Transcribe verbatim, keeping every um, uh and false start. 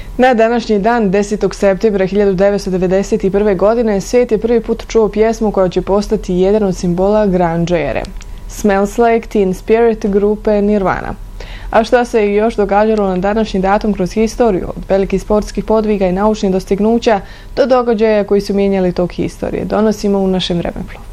Na današnji dan, desetog septembra hiljadu devetsto devedeset prve. godine, svijet je prvi put čuo pjesmu koja će postati jedan od simbola grunge ere. Smells Like Teen Spirit grupe Nirvana. A šta se je još događalo na današnji datum kroz historiju, od velikih sportskih podviga i naučnih dostignuća do događaja koji su mijenjali tok historije, donosimo u našem Vremeplovu.